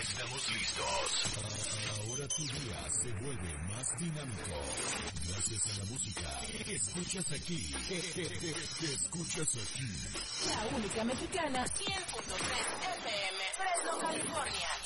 estamos listos. Ahora tu día se vuelve más dinámico. Gracias a la música que escuchas aquí. Que escuchas aquí. La única mexicana, 100.3 FM, Fresno, California.